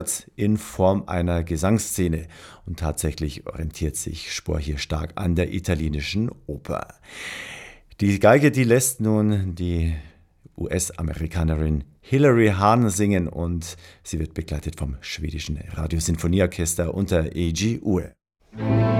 in Form einer Gesangsszene. Und tatsächlich orientiert sich Spohr hier stark an der italienischen Oper. Die Geige, die lässt nun die US-Amerikanerin Hilary Hahn singen und sie wird begleitet vom schwedischen Radiosinfonieorchester unter Eiji Ue.